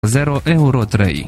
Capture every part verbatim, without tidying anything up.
zero Euro trei.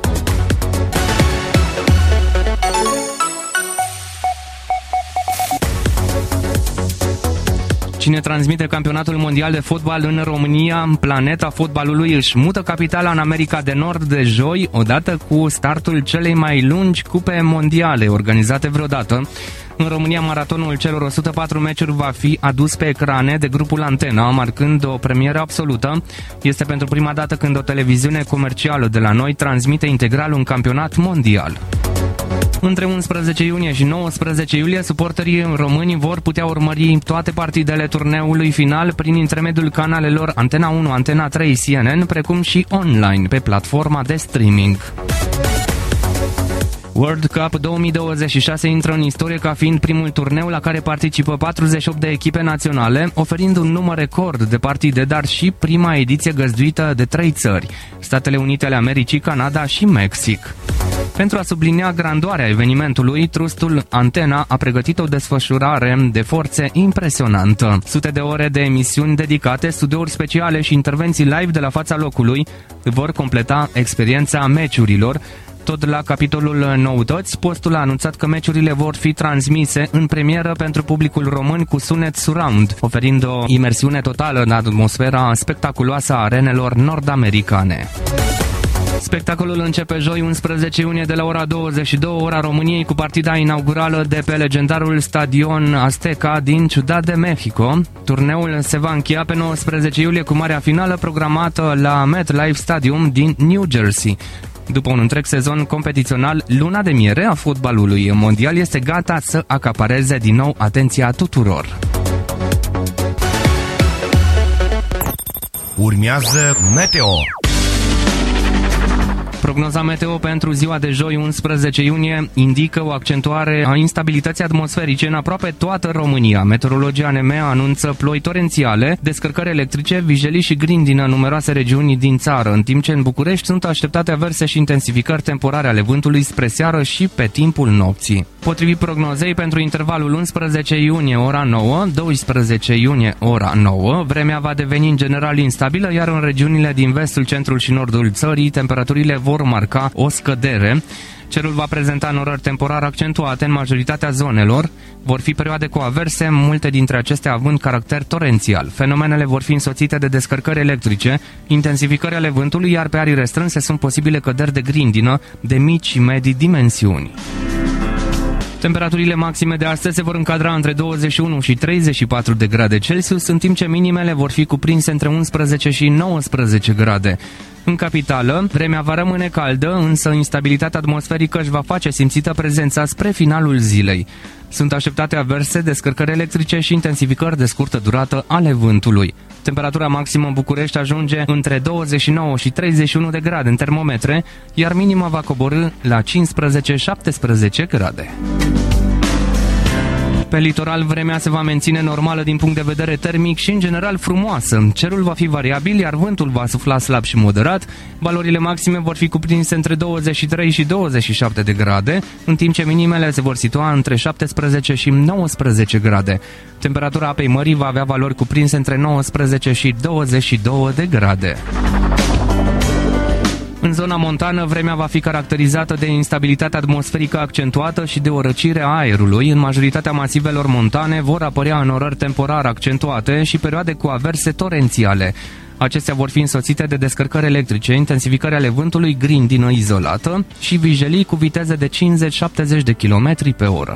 Cine transmite campionatul mondial de fotbal în România, Planeta Fotbalului își mută capitala în America de Nord de joi, odată cu startul celei mai lungi cupe mondiale organizate vreodată. În România, maratonul celor o sută patru meciuri va fi adus pe ecrane de grupul Antena, marcând o premieră absolută. Este pentru prima dată când o televiziune comercială de la noi transmite integral un campionat mondial. Între unsprezece iunie și nouăsprezece iulie, suporterii români vor putea urmări toate partidele turneului final prin intermediul canalelor Antena unu, Antena trei, C N N, precum și online pe platforma de streaming. World Cup două mii douăzeci și șase intră în istorie ca fiind primul turneu la care participă patruzeci și opt de echipe naționale, oferind un număr record de partide, dar și prima ediție găzduită de trei țări: Statele Unite ale Americii, Canada și Mexic. Pentru a sublinia grandoarea evenimentului, trustul Antena a pregătit o desfășurare de forțe impresionantă. Sute de ore de emisiuni dedicate, studiouri speciale și intervenții live de la fața locului vor completa experiența meciurilor. Tot la capitolul noutăți, postul a anunțat că meciurile vor fi transmise în premieră pentru publicul român cu sunet surround, oferind o imersiune totală în atmosfera spectaculoasă a arenelor nord-americane. Spectacolul începe joi unsprezece iunie de la ora douăzeci și două ora României cu partida inaugurală de pe legendarul stadion Azteca din Ciudad de Mexico. Turneul se va încheia pe nouăsprezece iulie cu marea finală programată la MetLife Stadium din New Jersey. După un întreg sezon competițional, luna de miere a fotbalului mondial este gata să acapareze din nou atenția tuturor. Urmează Meteo. Prognoza meteo pentru ziua de joi, unsprezece iunie, indică o accentuare a instabilității atmosferice în aproape toată România. Meteorologia A N M anunță ploi torențiale, descărcări electrice, vijelii și grindină în numeroase regiuni din țară, în timp ce în București sunt așteptate averse și intensificări temporare ale vântului spre seară și pe timpul nopții. Potrivit prognozei, pentru intervalul unsprezece iunie ora nouă, doisprezece iunie ora nouă, vremea va deveni în general instabilă, iar în regiunile din vestul, centrul și nordul țării, temperaturile vor marca o scădere. Cerul va prezenta norări temporar accentuate în majoritatea zonelor. Vor fi perioade cu averse, multe dintre acestea având caracter torențial. Fenomenele vor fi însoțite de descărcări electrice, intensificări ale vântului, iar pe arii restrânse sunt posibile căderi de grindină de mici și medii dimensiuni. Temperaturile maxime de astăzi se vor încadra între douăzeci și unu și treizeci și patru de grade Celsius, în timp ce minimele vor fi cuprinse între unsprezece și nouăsprezece grade. În capitală, vremea va rămâne caldă, însă instabilitatea atmosferică își va face simțită prezența spre finalul zilei. Sunt așteptate averse, descărcări electrice și intensificări de scurtă durată ale vântului. Temperatura maximă în București ajunge între douăzeci și nouă și treizeci și unu de grade în termometre, iar minima va coborî la cincisprezece șaptesprezece grade. Pe litoral, vremea se va menține normală din punct de vedere termic și în general frumoasă. Cerul va fi variabil, iar vântul va sufla slab și moderat. Valorile maxime vor fi cuprinse între douăzeci și trei și douăzeci și șapte de grade, în timp ce minimele se vor situa între șaptesprezece și nouăsprezece grade. Temperatura apei mării va avea valori cuprinse între nouăsprezece și douăzeci și două de grade. În zona montană, vremea va fi caracterizată de instabilitate atmosferică accentuată și de o răcire a aerului. În majoritatea masivelor montane vor apărea înorări temporar accentuate și perioade cu averse torențiale. Acestea vor fi însoțite de descărcări electrice, intensificări ale vântului, grindină izolată și vijelii cu viteze de cincizeci șaptezeci de kilometri pe oră.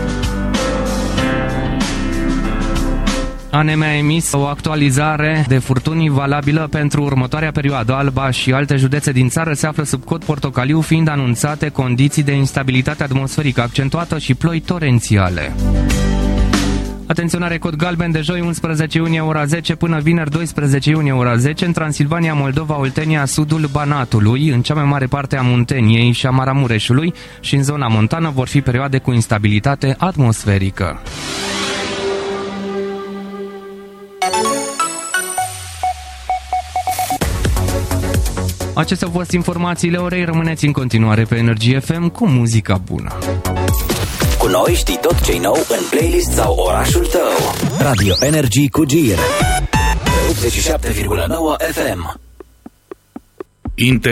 A N M a emis o actualizare de furtuni valabilă pentru următoarea perioadă. Alba și alte județe din țară se află sub cod portocaliu, fiind anunțate condiții de instabilitate atmosferică accentuată și ploi torențiale. Atenționare, cod galben de joi unsprezece iunie ora zece până vineri doisprezece iunie ora zece în Transilvania, Moldova, Oltenia, sudul Banatului, în cea mai mare parte a Munteniei și a Maramureșului și în zona montană vor fi perioade cu instabilitate atmosferică. Acestea au fost informațiile orei. Rămâneți în continuare pe Energie F M cu muzica bună. Cu noi știi tot ce-i nou în playlist sau orașul tău. Radio Energy cu Gir optzeci și șapte virgulă nouă F M. Inter